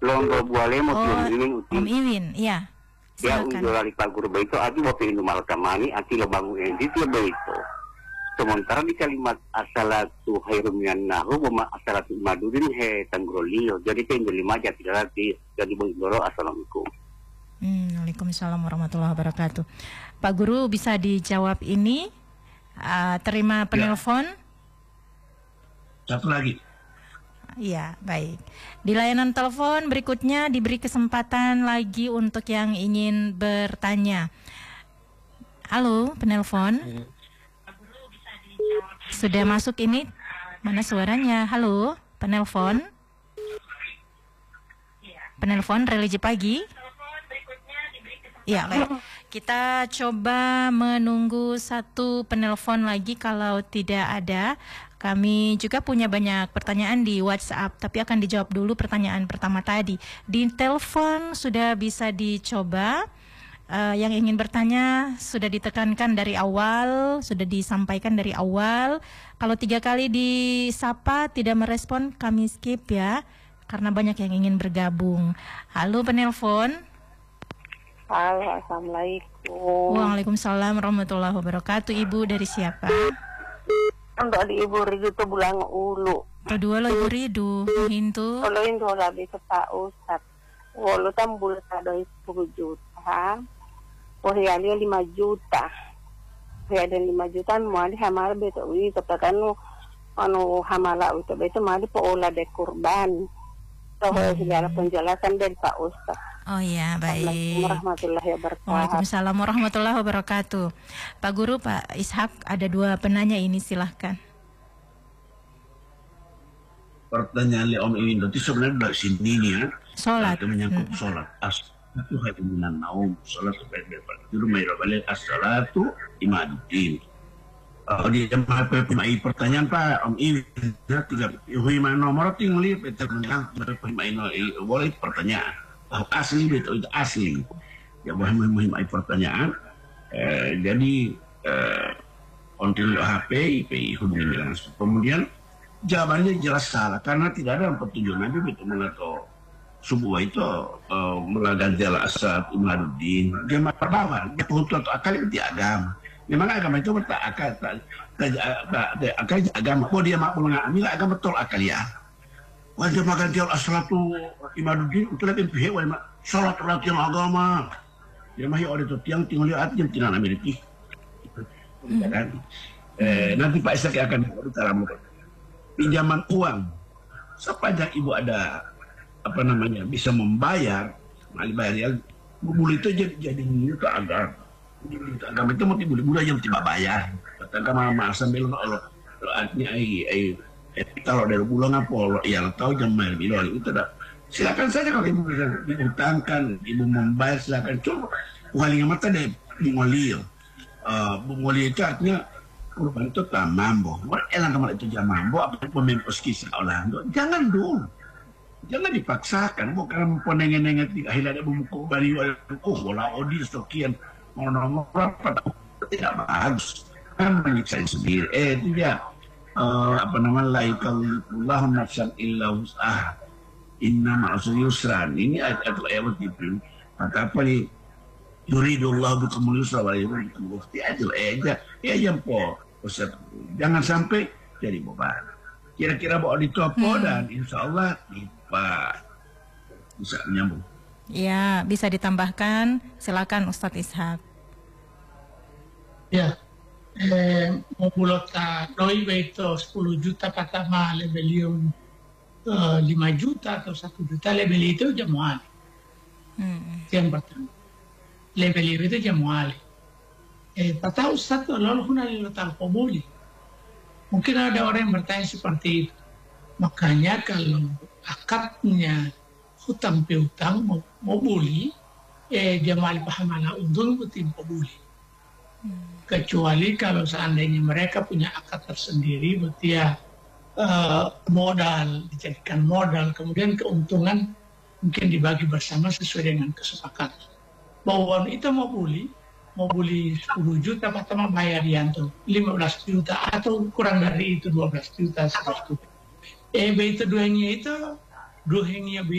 Londo buale mo Iwin uti. Om Iwin, iya. Ya Silakan. unjo lali paguru itu ati mo pindu malkamani ati lo bangun endi ti itu. Sementara di kalimat asalatu khairum minan nahu wa asalatu madudin he tanggolio. Jadi kan lima jati lagi. Jadi bengoro assalamualaikum. Waalaikumsalam warahmatullahi wabarakatuh. Pak Guru bisa dijawab ini? Terima penelpon? Satu lagi. Iya, baik. Di layanan telepon berikutnya diberi kesempatan lagi untuk yang ingin bertanya. Halo, penelpon. Sudah masuk ini? Mana suaranya? Halo, penelpon. Penelpon religi pagi. Ya, baik. Kita coba menunggu satu penelpon lagi. Kalau tidak ada, kami juga punya banyak pertanyaan di WhatsApp, tapi akan dijawab dulu pertanyaan pertama tadi. Di telepon sudah bisa dicoba. Yang ingin bertanya sudah ditekankan dari awal, sudah disampaikan dari awal. Kalau 3 kali disapa tidak merespon, kami skip ya, karena banyak yang ingin bergabung. Halo penelpon. Halo, assalamualaikum. Waalaikumsalam warahmatullahi wabarakatuh. Ibu dari siapa? Untuk di Ibu Ridu itu bulan ulu. Kedua lo Ibu Ridu, hintu. Kalau itu lebih ke Pak Ustadz. Walau tambul ada 10 juta. Pohiyali 5 juta. Pohiyali 5 juta. Muali hamala beto wi. Katakan anu hamala itu mali poola de kurban. So segala penjelasan dari Pak Ustadz. Oh ya, baik. Assalamualaikum warahmatullahi wabarakatuh. Waalaikumsalam warahmatullahi wabarakatuh. Pak Guru, Pak Ishak, ada 2 penanya ini, silahkan. Pertanyaan Om Iwin itu sebenarnya dari sini nih ya. Sholat. Itu menyangkut sholat. As-salatu khairun minan naum. Sholat supaya berpakaian mayra balik as-salatu imaduddin. Di jemaah pertanyaan Pak Om Iwin. Tiga huiman nomor tinggi betul menang boleh pertanyaan. Asli betul itu asli. Ya boleh pertanyaan. Jadi ontil HP IP hubungi langsung. Kemudian jawabannya jelas salah karena tidak ada petunjuk Nabi betul mengatur subuh itu melakukan jala asad imaduddin dia perbawa dia untuk akal itu agama. Memang agama itu berakal akal agama. Oh dia mak mengambil agama betul akal ya. Wajib makan jala asratu imaduddin untuk lagi pihak wajib salat latihan agama. Dia mahi oleh itu tiang tinggal lihat jam tidak memiliki. Nanti Pak Ishak akan berbicara pinjaman uang sepanjang ibu ada bisa membayar bayar ya boleh itu jadi itu agama itu mau boleh boleh yang tidak bayar katakan mama sambil Allah artinya kalau dari bulan apa yang tahu jam main bilang itu dah silakan saja kalau ibu dihutangkan ibu membayar silakan coba paling mata deh bungolio bungolio itu artinya kurban itu tak mambo. Elang kemarin itu jam mambo apa pemimpos kisah olah. Jangan dulu. Jangan dipaksakan. Bukan penengen-nengen tidak hilang ada bumbu bari bola odi stokian mau nomor apa tidak bagus. Kan menyiksa sendiri. Itu dia la yukalifullahu nafsan illa wus'aha. Inna ma'usri yusran. Ini ayat itu. Kata apa nih? Yuridullahu bikumul yusra wa yuridukum al-usra. Aja ya jempol. Jangan sampai jadi beban. Kira-kira bawa ditopo dan insya Allah bisa menyambung. Ya, bisa ditambahkan. Silakan Ustadz Ishak. Ya, Mobulota doi itu 10 juta pertama lebelium 5 juta atau 1 juta lebel itu jamuali. Yang pertama. Lebel itu jamuali. Tahu Ustaz, lalu kuna letak qabuli. Mungkin ada orang yang bertanya seperti itu. Makanya kalau akadnya hutang piutang mau buli, jamal pahamana undul butim qabuli. Kecuali kalau seandainya mereka punya akad tersendiri, berarti ya modal, dijadikan modal, kemudian keuntungan mungkin dibagi bersama sesuai dengan kesepakatan. Bahwa itu mau beli 10 juta pertama bayar Yanto 15 juta atau kurang dari itu 12 juta 100 juta. Itu duanya